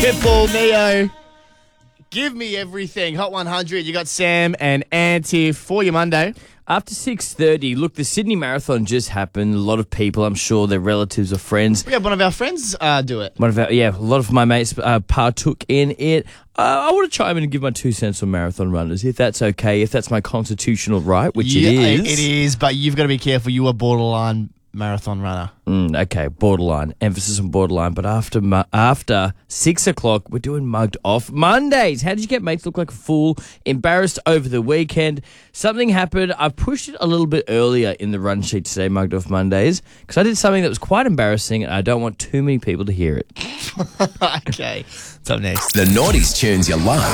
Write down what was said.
Pitbull, Neo. Give me everything. Hot 100. You got Sam and Ant here for your Monday. After 6:30, look, the Sydney Marathon just happened. A lot of people, I'm sure, their relatives or friends. We had one of our friends do it. A lot of my mates partook in it. I want to chime in and give my 2 cents on marathon runners, if that's okay, if that's my constitutional right, which it is. It is, but you've got to be careful. You are borderline marathon runner. Okay, borderline. Emphasis on borderline. But after 6 o'clock, we're doing Mugged Off Mondays. How did you get mates look like a fool? Embarrassed over the weekend. Something happened. I've pushed it a little bit earlier in the run sheet today, Mugged Off Mondays, because I did something that was quite embarrassing and I don't want too many people to hear it. Okay. What's up next? The Naughties tunes you love.